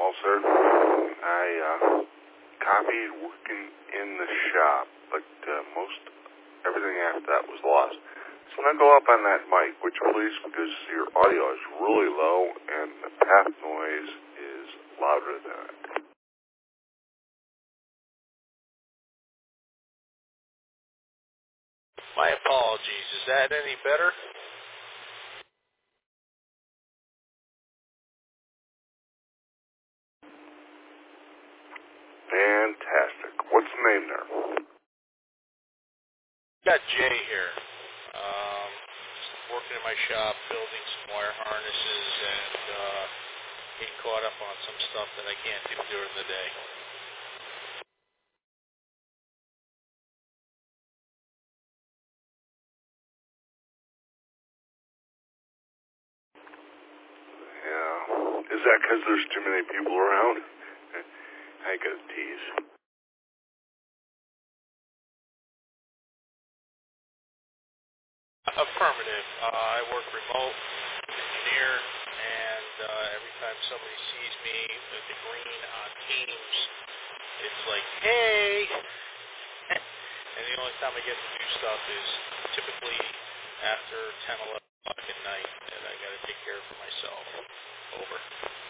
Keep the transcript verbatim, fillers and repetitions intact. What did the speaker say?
Well, sir, I uh, copied working in the shop, but uh, most everything after that was lost. So when I go up on that mic, would you please, because your audio is really low and the path noise is louder than it. My apologies. Is that any better? Fantastic. What's the name there? Got Jay here. Um, just working in my shop, building some wire harnesses, and uh, getting caught up on some stuff that I can't do during the day. Yeah. Is that because there's too many people around? I got a tease. Affirmative. Uh, I work remote, engineer, and uh, every time somebody sees me with the green on Teams, it's like, hey! And the only time I get to do stuff is typically after ten, eleven o'clock at night, and I got to take care of it myself. Over.